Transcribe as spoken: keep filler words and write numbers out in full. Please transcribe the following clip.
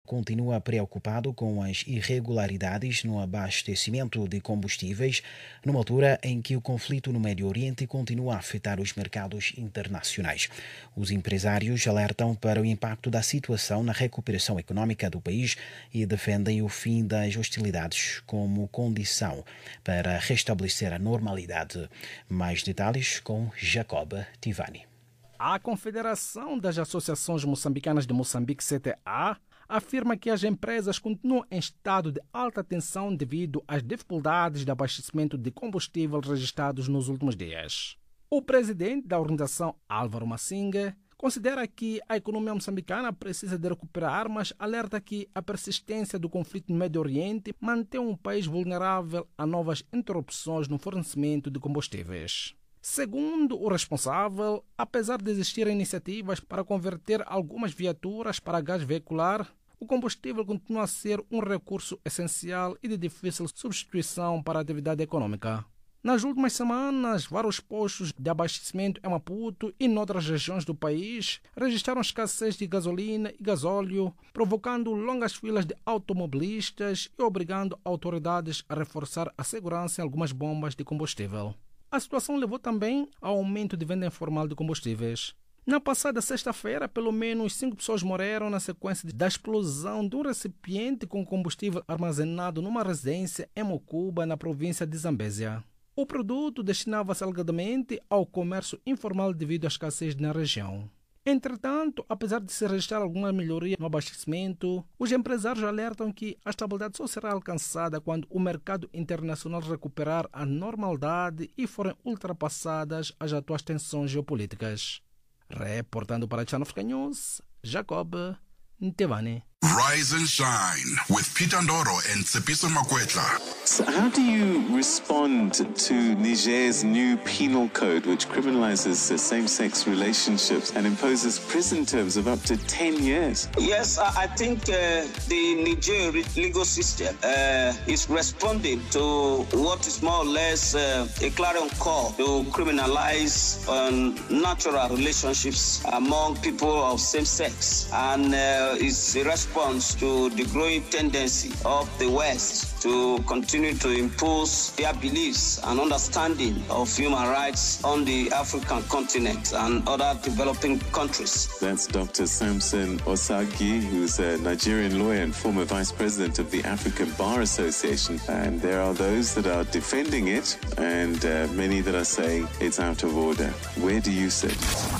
continua preocupado com as irregularidades no abastecimento de combustíveis, numa altura em que o conflito no Médio Oriente continua a afetar os mercados internacionais. Os empresários alertam para o impacto da situação na recuperação econômica do país e defendem o fim das hostilidades como condição para restabelecer a normalidade. Mais detalhes com Jacob Tivani. A Confederação das Associações Moçambicanas de Moçambique, C T A, afirma que as empresas continuam em estado de alta tensão devido às dificuldades de abastecimento de combustível registrados nos últimos dias. O presidente da organização, Álvaro Massinga, considera que a economia moçambicana precisa de recuperar, mas alerta que a persistência do conflito no Médio Oriente mantém um país vulnerável a novas interrupções no fornecimento de combustíveis. Segundo o responsável, apesar de existirem iniciativas para converter algumas viaturas para gás veicular, o combustível continua a ser um recurso essencial e de difícil substituição para a atividade econômica. Nas últimas semanas, vários postos de abastecimento em Maputo e noutras regiões do país registraram escassez de gasolina e gasóleo, provocando longas filas de automobilistas e obrigando autoridades a reforçar a segurança em algumas bombas de combustível. A situação levou também ao aumento de venda informal de combustíveis. Na passada sexta-feira, pelo menos cinco pessoas morreram na sequência da explosão de um recipiente com combustível armazenado numa residência em Mocuba, na província de Zambésia. O produto destinava-se alegadamente ao comércio informal devido à escassez na região. Entretanto, apesar de se registrar alguma melhoria no abastecimento, os empresários alertam que a estabilidade só será alcançada quando o mercado internacional recuperar a normalidade e forem ultrapassadas as atuais tensões geopolíticas. Reportando para a Channel Africa News, Jacob Ntevani. Rise and shine with Peter Ndoro and Tsepiso Makwetla. So how do you respond to Niger's new penal code, which criminalizes uh, same-sex relationships and imposes prison terms of up to ten years? Yes, I I think uh, the Niger legal system uh, is responding to what is more or less uh, a clarion call to criminalize um, natural relationships among people of same sex, and uh, it's a response to the growing tendency of the West to continue to impose their beliefs and understanding of human rights on the African continent and other developing countries. That's Doctor Samson Osagi, who's a Nigerian lawyer and former vice president of the African Bar Association. And there are those that are defending it and uh, many that are saying it's out of order. Where do you sit?